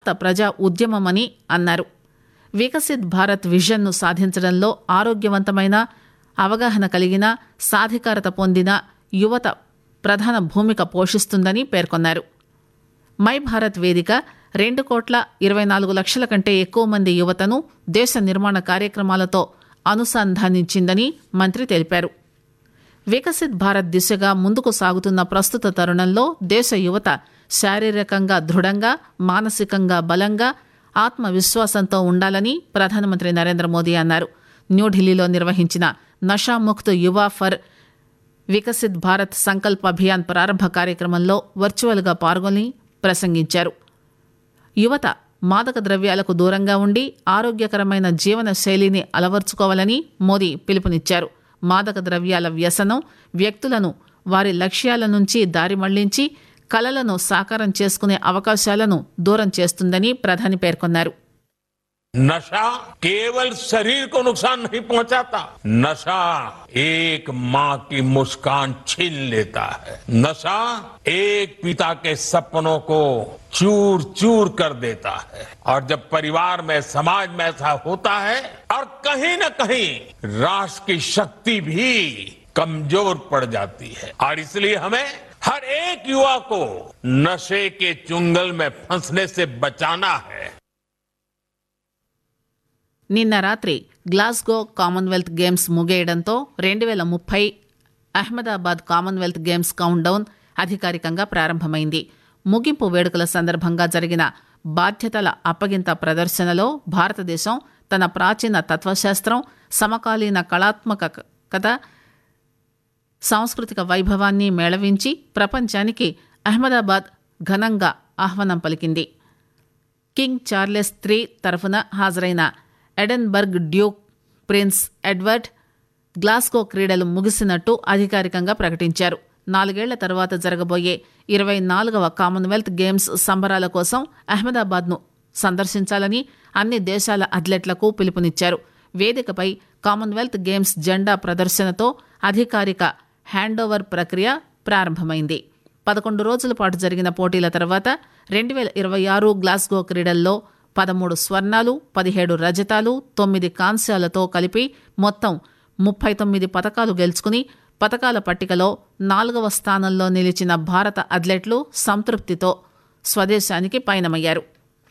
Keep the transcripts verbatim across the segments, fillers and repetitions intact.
సరికొత్త ప్రజా ఉద్యమమని అన్నారు. వికసిత్ భారత్ విజన్ను సాధించడంలో ఆరోగ్యవంతమైన, అవగాహన కలిగిన, సాధికారత పొందిన యువత ప్రధాన భూమిక పోషిస్తుందని పేర్కొన్నారు. మై భారత్ వేదిక రెండు కోట్ల ఇరవై నాలుగు లక్షల కంటే ఎక్కువ మంది యువతను దేశ నిర్మాణ కార్యక్రమాలతో అనుసంధానించిందని మంత్రి తెలిపారు. వికసిత్ భారత్ దిశగా ముందుకు సాగుతున్న ప్రస్తుత తరుణంలో దేశ యువత శారీరకంగా దృఢంగా, మానసికంగా బలంగా, ఆత్మవిశ్వాసంతో ఉండాలని ప్రధానమంత్రి నరేంద్ర మోదీ అన్నారు. న్యూఢిల్లీలో నిర్వహించిన నషాముక్త్ యువ ఫర్ వికసిత్ భారత్ సంకల్ప్ అభియాన్ ప్రారంభ కార్యక్రమంలో వర్చువల్గా పాల్గొని ప్రసంగించారు. యువత మాదక ద్రవ్యాలకు దూరంగా ఉండి ఆరోగ్యకరమైన జీవన శైలిని అలవర్చుకోవాలని మోదీ పిలుపునిచ్చారు. మాదక ద్రవ్యాల వ్యసనం వ్యక్తులను వారి లక్ష్యాల నుంచి దారి మళ్లించి కలలను సాకారం చేసుకునే అవకాశాలను దూరం చేస్తుందని ప్రధాని పేర్కొన్నారు. नशा केवल शरीर को नुकसान नहीं पहुंचाता, नशा एक माँ की मुस्कान छीन लेता है, नशा एक पिता के सपनों को चूर चूर कर देता है. और जब परिवार में, समाज में ऐसा होता है और कहीं न कहीं राष्ट्र की शक्ति भी कमजोर पड़ जाती है. और इसलिए हमें हर एक युवा को नशे के चुंगल में फंसने से बचाना है. నిన్న రాత్రి గ్లాస్గో కామన్వెల్త్ గేమ్స్ ముగియడంతో రెండు వేల ముప్పై Ahmedabad Commonwealth games count down అధికారికంగా ప్రారంభమైంది. ముగింపు వేడుకల సందర్భంగా జరిగిన బాధ్యతల అప్పగింత ప్రదర్శనలో భారతదేశం తన ప్రాచీన తత్వశాస్త్రం, సమకాలీన కళాత్మకత, సాంస్కృతిక వైభవాన్ని మేళవించి ప్రపంచానికి అహ్మదాబాద్ ఘనంగా ఆహ్వానం పలికింది. కింగ్ చార్లెస్ త్రీ తరఫున హాజరైన Edinburgh Duke prince Edward Glasgow క్రీడలు ముగిసినట్టు అధికారికంగా ప్రకటించారు. నాలుగేళ్ల తర్వాత జరగబోయే ఇరవై నాలుగవ కామన్వెల్త్ గేమ్స్ సంబరాల కోసం అహ్మదాబాద్ను సందర్శించాలని అన్ని దేశాల అథ్లెట్లకు పిలుపునిచ్చారు. వేదికపై కామన్వెల్త్ గేమ్స్ జెండా ప్రదర్శనతో అధికారిక హ్యాండోవర్ ప్రక్రియ ప్రారంభమైంది. పదకొండు రోజుల పాటు జరిగిన పోటీల తర్వాత రెండు వేల ఇరవై ఆరు గ్లాస్గో క్రీడల్లో పదమూడు స్వర్ణాలు, పదిహేడు రజతాలు, తొమ్మిది కాంస్యాలతో కలిపి మొత్తం ముప్పై తొమ్మిది పతకాలు గెలుచుకుని పతకాల పట్టికలో నాలుగవ స్థానంలో నిలిచిన భారత అథ్లెట్లు సంతృప్తితో స్వదేశానికి పయనమయ్యారు.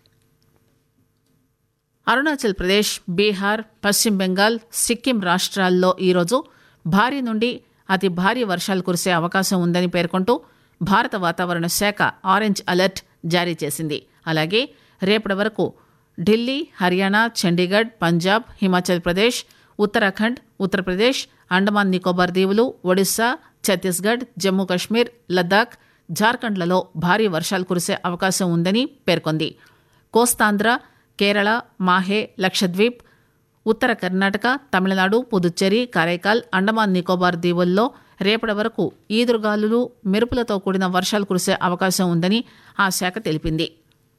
అరుణాచల్ ప్రదేశ్, బీహార్, పశ్చిమ బెంగాల్, సిక్కిం రాష్ట్రాల్లో ఈరోజు భారీ నుండి అతి భారీ వర్షాలు కురిసే అవకాశం ఉందని పేర్కొంటూ భారత వాతావరణ శాఖ ఆరెంజ్ అలర్ట్ జారీ చేసింది. అలాగే రేపటి వరకు ఢిల్లీ, హర్యానా, చండీగఢ్, పంజాబ్, హిమాచల్ ప్రదేశ్, ఉత్తరాఖండ్, ఉత్తరప్రదేశ్, అండమాన్ నికోబార్ దీవులు, ఒడిశా, ఛత్తీస్గఢ్, జమ్మూ కశ్మీర్, లద్దాఖ్, జార్ఖండ్లలో భారీ వర్షాలు కురిసే అవకాశం ఉందని పేర్కొంది. కోస్తాంధ్ర, కేరళ, మాహే, లక్షద్వీప్, ఉత్తర కర్ణాటక, తమిళనాడు, పుదుచ్చేరి, కారైకాల్, అండమాన్ నికోబార్ దీవుల్లో రేపటి వరకు ఈదురుగాలులు, మెరుపులతో కూడిన వర్షాలు కురిసే అవకాశం ఉందని ఆ శాఖ తెలిపింది.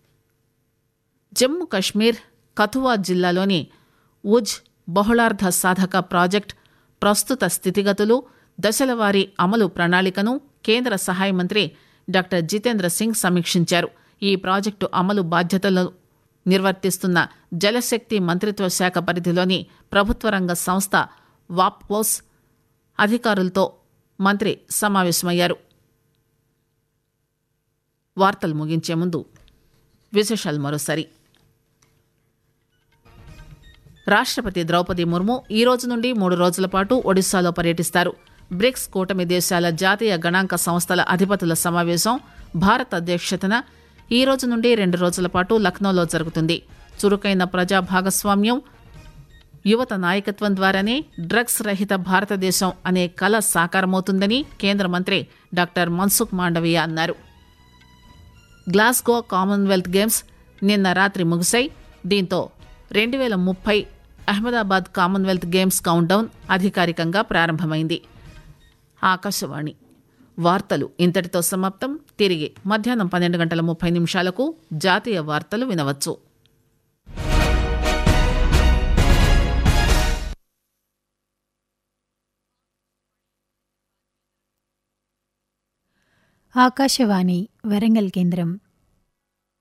జమ్మూ కశ్మీర్ కథువా జిల్లాలోని ఉజ్ బహుళార్ధ సాధక ప్రాజెక్టు ప్రస్తుత స్థితిగతులు, దశలవారీ అమలు ప్రణాళికను కేంద్ర సహాయ మంత్రి డాక్టర్ జితేంద్ర సింగ్ సమీక్షించారు. ఈ ప్రాజెక్టు అమలు బాధ్యతలను నిర్వర్తిస్తున్న జలశక్తి మంత్రిత్వ శాఖ పరిధిలోని ప్రభుత్వ రంగ సంస్థ వాప్కోస్ అధికారులతో మంత్రి సమావేశమయ్యారు. వార్తలు ముగించే ముందు విశేషాలు మరోసారి. రాష్ట్రపతి ద్రౌపది ముర్ము ఈ రోజు నుండి మూడు రోజుల పాటు ఒడిశాలో పర్యటిస్తారు. బ్రిక్స్ కూటమి దేశాల జాతీయ గణాంక సంస్థల అధిపతుల సమావేశం భారత్ అధ్యక్షతన ఈ రోజు నుండి రెండు రోజుల పాటు లక్నోలో జరుగుతుంది. చురుకైన ప్రజా భాగస్వామ్యం, యువత నాయకత్వం ద్వారానే డ్రగ్స్ రహిత భారతదేశం అనే కల సాకారమవుతుందని కేంద్ర మంత్రి డాక్టర్ మన్సుఖ్ మాండవీయ అన్నారు. గ్లాస్గో కామన్వెల్త్ గేమ్స్ నిన్న రాత్రి ముగిశాయి. దీంతో రెండు వేల ముప్పై Ahmedabad Commonwealth games count down అధికారికంగా ప్రారంభమైంది. ఆకాశవాణి వార్తలు ఇంతటితో సమాప్తం. తిరిగి మధ్యాహ్నం పన్నెండు గంటల ముప్పై నిమిషాలకు జాతీయ వార్తలు వినవచ్చు. ఆకాశవాణి వరంగల్ కేంద్రం.